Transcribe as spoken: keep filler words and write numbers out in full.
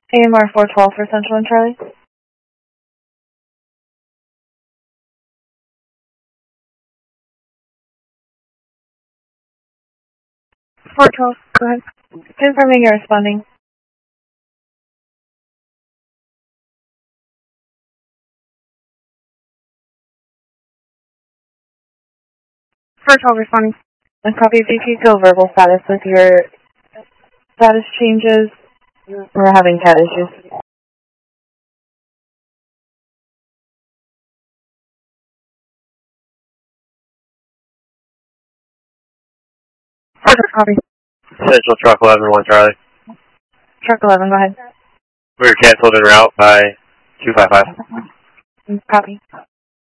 A M R four twelve for Central and Charlie. four twelve, go ahead. Confirming you're responding. four twelve responding. And copy, if you could go verbal status with your status changes. We're having cat issues. Copy. Central Truck eleven one Charlie. Truck eleven, go ahead. We were canceled en route by two five five. Copy.